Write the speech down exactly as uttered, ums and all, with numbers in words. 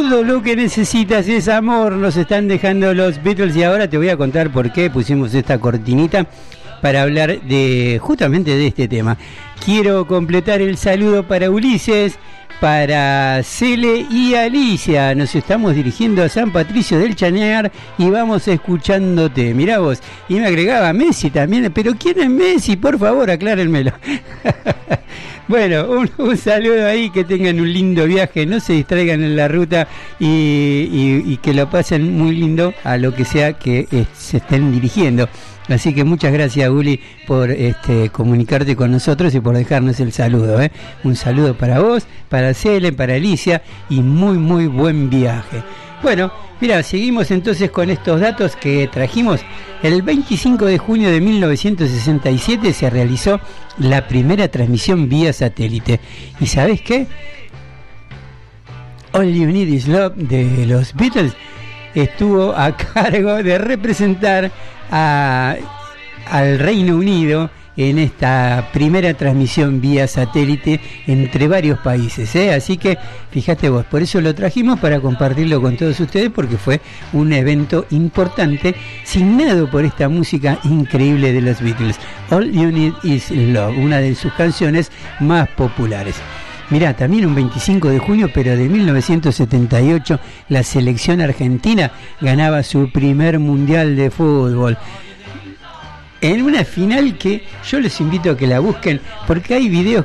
todo lo que necesitas es amor, nos están dejando los Beatles, y ahora te voy a contar por qué pusimos esta cortinita para hablar de justamente de este tema. Quiero completar el saludo para Ulises, para Cele y Alicia. Nos estamos dirigiendo a San Patricio del Chañar y vamos escuchándote. Mirá vos, y me agregaba Messi también, pero ¿quién es Messi? Por favor, aclárenmelo. Bueno, un, un saludo ahí, que tengan un lindo viaje, no se distraigan en la ruta y, y, y que lo pasen muy lindo a lo que sea que eh, se estén dirigiendo. Así que muchas gracias, Uli, por este, comunicarte con nosotros y por dejarnos el saludo, ¿eh? Un saludo para vos, para Cele, para Alicia, y muy muy buen viaje. Bueno, mira, seguimos entonces con estos datos que trajimos. El veinticinco de junio de mil novecientos sesenta y siete se realizó la primera transmisión vía satélite. ¿Y sabés qué? All You Need Is Love de los Beatles estuvo a cargo de representar a, al Reino Unido en esta primera transmisión vía satélite entre varios países, ¿eh? Así que fíjate vos, por eso lo trajimos, para compartirlo con todos ustedes, porque fue un evento importante signado por esta música increíble de los Beatles. All You Need Is Love, una de sus canciones más populares. Mirá, también un veinticinco de junio, pero de mil novecientos setenta y ocho, la selección argentina ganaba su primer mundial de fútbol, en una final que yo les invito a que la busquen, porque hay videos